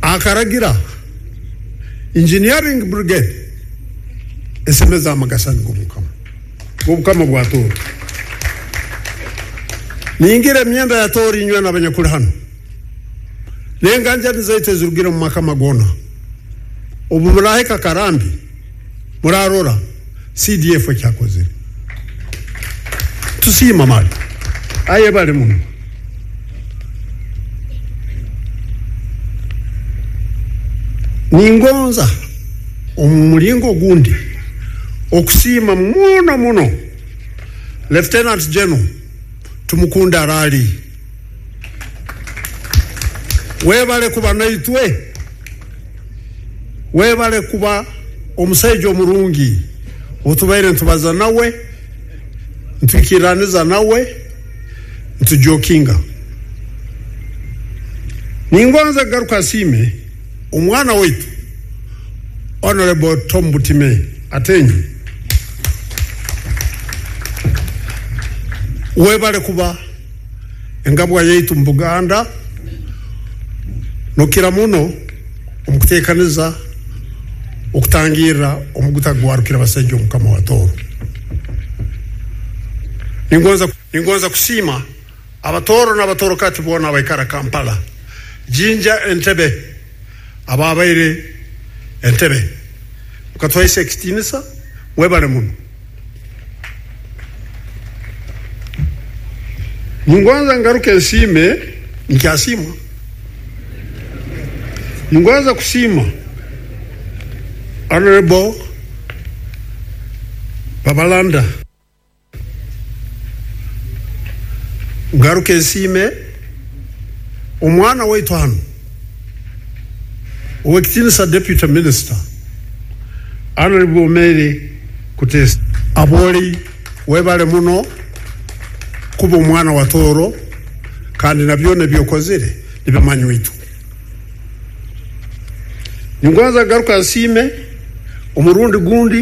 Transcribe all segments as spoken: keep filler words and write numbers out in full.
akaragira engineering brigade esemeza amagasani gumukama gumukama gwatoro ningire myenda ya tori nywe n'abanyakuri hano nenganja nizaite zurugira mu makama gona ubu muraheka karambi murarora C D F cyakoze tusima mali aye bale mu ningonza umulingo gundi okusima muno muno Lieutenant General Tumukunda Rali webale kuba naitwe webale kuba omusaijo omurungi otubaire ntubaza nawe ntwikiraniza nawe ntujokinga ningonza garuka sime umwana wetu Honorable Tom Butime atenyi webale kuba engabwa yaitu mbuganda nokira muno omukutekaniza okutangira omuguta gwarukira basenjo mukama wa toro ningonza ningonza kusima abatoro n'abatoro kati bona abaikara Kampala Jinja Entebbe ababaire Entebbe ukatwa sixteen sa webale muno ningonza ngaruke nsime nkyasima ningonza kusima Honorable Babalanda ngaruke nsime umwana wetu hano uwekitinisa Deputy Minister Honorable Mary Kutesa aboli webale muno kuba umwana wa toro kandi nabyone byokozere nibemanyi witu ningonza garuka nsime umurundi gundi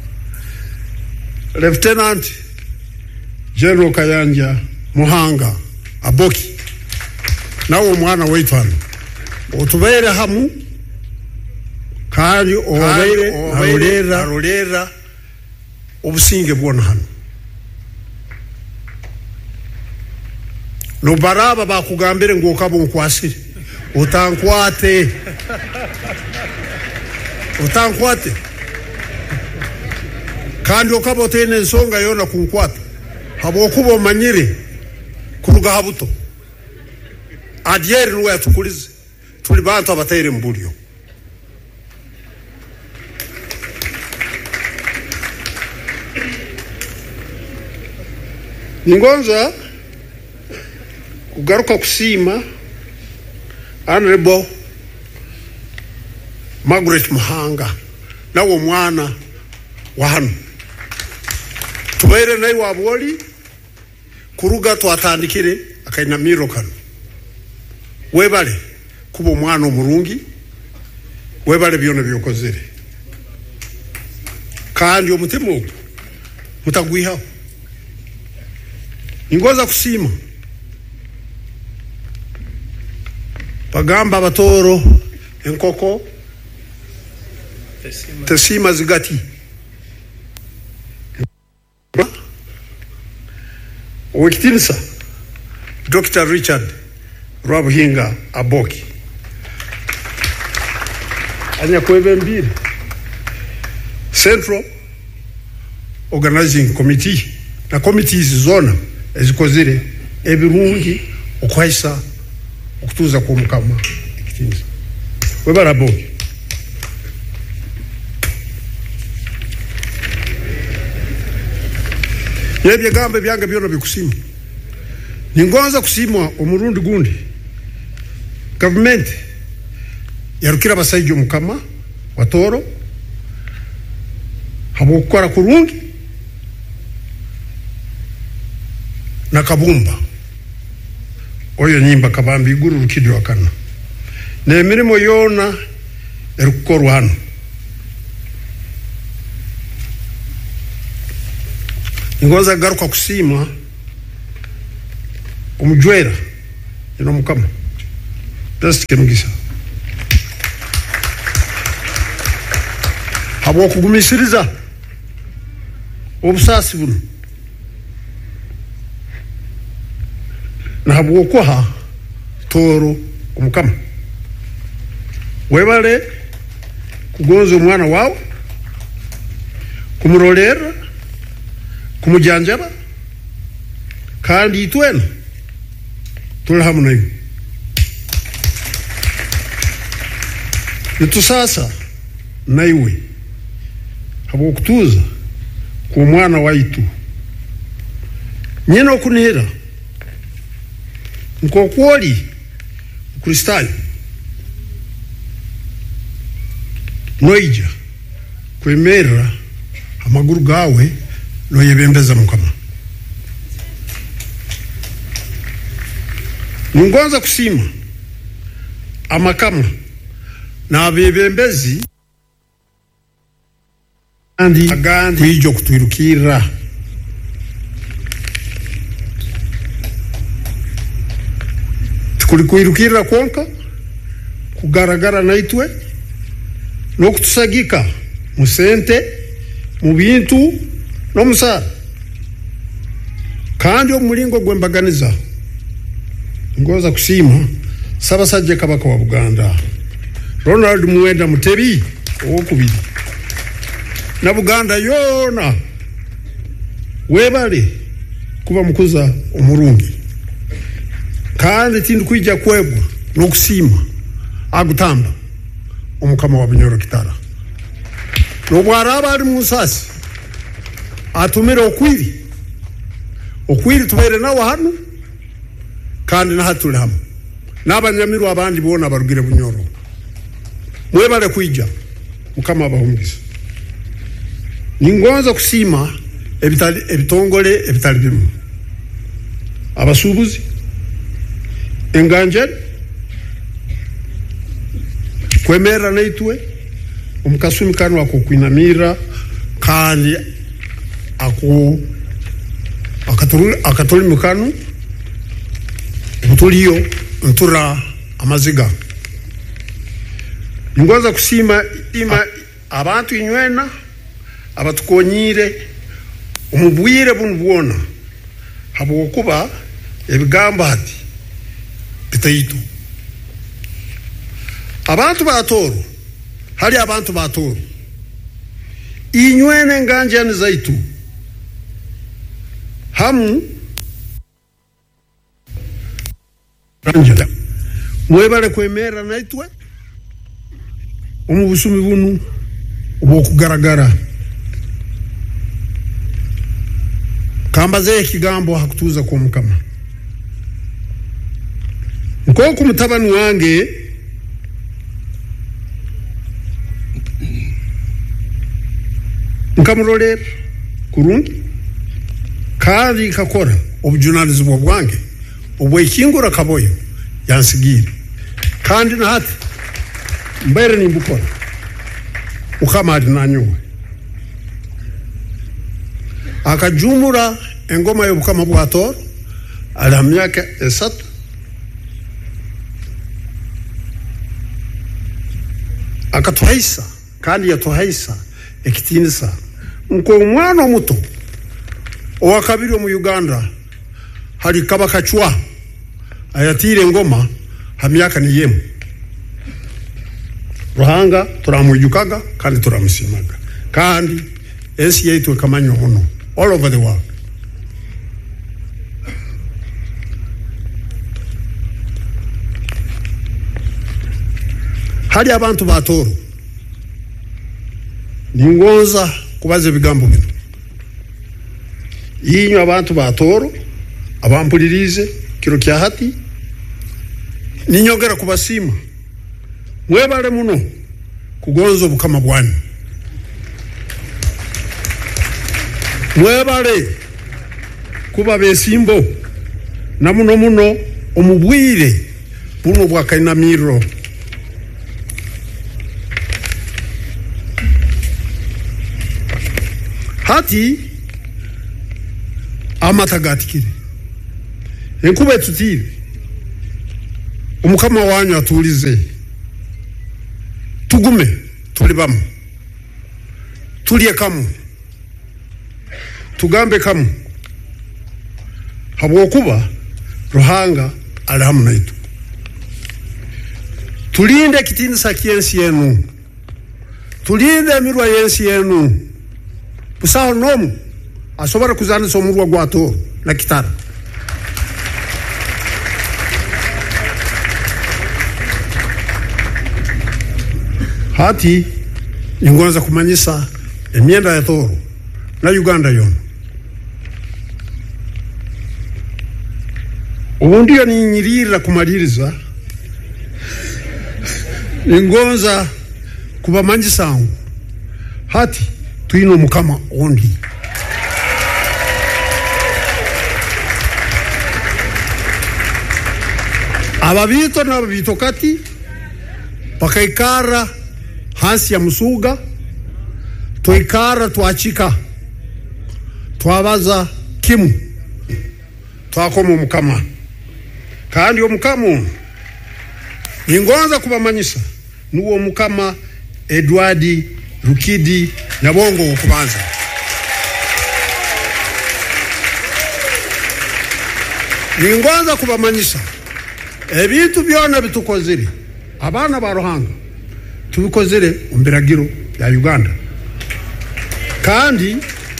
Lieutenant General Kayanja Muhanga Aboki nawo mwana wetu hano otubere hamu kandi obaire arolera arolera obusinge bwona hano no baraba bakugambire ngo kabo nkwasire utankwate utankwate kandi okabo tene nsonga yona kunkwata habo kubo manyire kuruga habuto adiere nuwe atukulize tuli bantu abatayire mbulyo ningonza kugaruka kusima Honorable Margaret Muhanga nawo mwana wa hano tubaire nayi waboli kuruga twatandikire akaina miro kano webale kubo mwana omurungi webale byona byokozere kandi omutemo mutagwiha ingoza kusima pagamba batoro enkoko tesima, tesima zigati Uwekitinisa Doctor Richard Rwabuhinga Aboki anya kwebe mbili Central Organizing Committee na committees zona ezikozire ebirungi okwaisa okutuza ku mukama Uwekitinisa webara Aboki yebye gambe byange byona bikusima ningonza kusimwa omurundi gundi government yarukira basaijo mukama watoro habo gukora kurungi na kabumba oyo nyimba kabambi iguru rukidi wakana ne mirimo yona erukorwa hano ingoza garuka kusima umujwera ino mukama best kemugisa habo kugumisiriza obusasi buno na habo kuha toro omukama webale kugonza omwana wawe kumurolera kumujanjaba kandi itwena tuli hamu nayo nitusasa naiwe habo kutuza ku mwana waitu nyina okunira nko kwoli kristayo noija kwemera amaguru gawe no yebembeza mukama ngonza kusima amakama na abebembezi andi agandi kwijo kutwirukira tukuli kwirukira konka kugaragara naitwe no kutusagika musente mu bintu no musa kandi omulingo gwembaganiza ngoza kusima saba sajje kabaka wa Buganda Ronald Muwenda Mutebi okubiri na Buganda yona webale kuba mukuza omurungi kandi tindu kwijja kwebwa no kusima agutamba omukama wa Bunyoro Kitara no bwaraba ali musasi atumira okwiri okwiri tubere nawo hano kandi na hatuli hamu n'abanyamiru abandi bona barugire Bunyoro mwebale kwijja mukama abahumbiza ningonza kusima ebitali ebitongole ebitali bimu abasubuzi enganje kwemera naitwe omukasumi kanu akokwinamira kandi ako akatuli akatuli mukanu mtuliyo ntura amaziga ngoza kusima ima abantu inywena abatukonyire umubwire bunubwona habo kuba ebigamba ati bitaitu abantu batoro hali abantu batoro inywene nganje ni zaitu hamu Angela mwebale kwemera naitwe umubusumi bunu ubokugaragara kambaze kigambo hakutuza kwa mukama nko kumutabani wange nkamurolera kurungi kandi kakora obujournalism bwange obwekingura kaboyo yansigire kandi na hati mbere nimbukora ukamari nanyuwe akajumura engoma y'obukama bwator ala myaka esatu akatuhaisa kandi yatuhaisa ekitinisa nko mwana muto owakabiri mu Uganda hali kabaka chwa ayatire ngoma hamyaka ni yemu Ruhanga turamwijukaga kandi turamusimaga kandi ensi yetu kamanyo muno all over the world hali abantu batoro ningoza kubaze bigambo bino yinyo abantu batoro abampulirize kiro kya hati ninyogera kubasima mwebale muno kugonzo bukama bwanyu mwebale kuba besimbo na muno muno omubwire buno bwakainamiro hati amatagatikire enkuba tutire omukama wanyu atulize tugume tulibamu tulie kamu tugambe kamu habwokuba Ruhanga ali hamu naitu. Tulinde kitinisa kiensi yenu, tulinde emirwa yensi yenu. Busaho nomu asobora kuzanisa omurwa gwa Toro na Kitara. Hati ningonza kumanyisa emyenda ya Toro na Uganda yona. Ubu ndiyo ninyirira kumaliriza ningonza kubamanyisa angu hati tuino mukama ondi. Ababito na ababito kati pakaikara hansi ya musuga toikara tuachika twabaza kimu twakoma mukama kandi omukama ningonza kubamanyisa nuwo mukama Edward Rukidi Nyabongo okubanza. Ningonza kubamanyisa ebintu byona bitukozire abana ba Ruhanga tubikozire ombiragiro ya Uganda kandi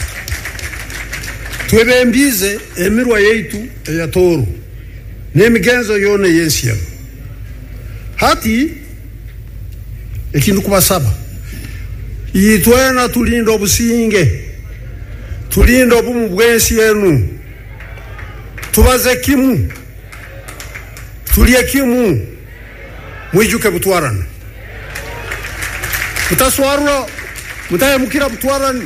twebembize emirwa yeitu ya Toro n'emigenzo yona yensi yano. Hati ekintu kubasaba yitwena tulindo obusinge tulindo obumu bwensi yenu tubaze kimu tulie kimu mwijuke butwarana mutaswarura mutaye mukira butwarana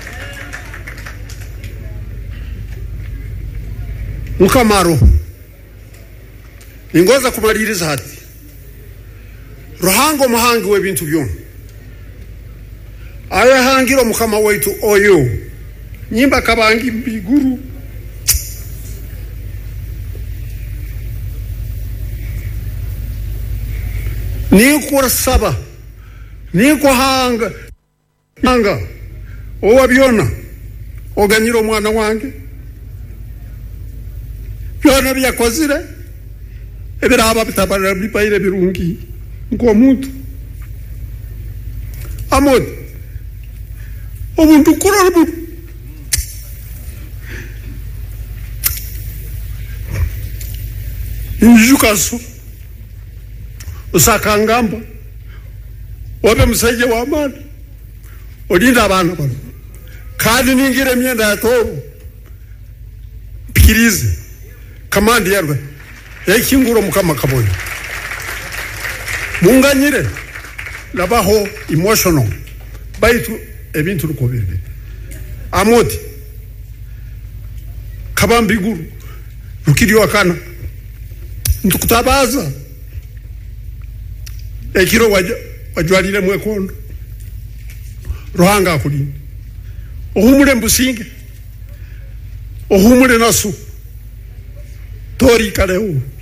mukamaro. Ningoza kumaliriza hati Ruhanga muhangi we bintu byona aya hangiro mukama waitu oyo nyimba kabangi mbiguru niko saba niko hanga hanga owa byona oganyiro mwana wange byona byakozire ebiraba bitabara bipaire birungi nko muntu amod omuntu kurarbu injukaso usakangamba wabe musaje wa mani odinda abana bano kandi ningire myenda ya Toro pikirize kamandi yarwe ekinguro mukama kaboyo munganyire labaho emotional baitu ebintu lukobirbe amoti kabambiguru Rukidi wakana ntukutabaza ekiro wajwa wajwalire mwekondo Ruhanga akuli ohumule mbusinge ohumule nasu tori kaleu